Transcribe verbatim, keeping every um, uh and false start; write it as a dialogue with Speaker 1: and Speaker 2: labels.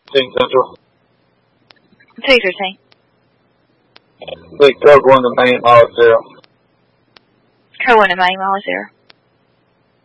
Speaker 1: Sim, Central.
Speaker 2: three fifteen.
Speaker 1: Big truck one to main mile zero.
Speaker 2: Car one to main mile zero.